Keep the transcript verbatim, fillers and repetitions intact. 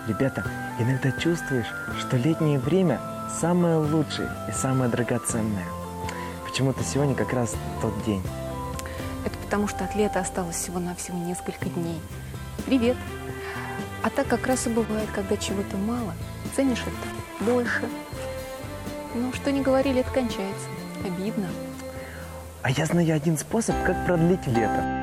Ребята, иногда чувствуешь, что летнее время самое лучшее и самое драгоценное. Почему-то сегодня как раз тот день. Это потому, что от лета осталось всего-навсего несколько дней. Привет. А так как раз и бывает, когда чего-то мало, ценишь это больше. Ну, что ни говорили, это кончается. Обидно. А я знаю один способ, как продлить лето.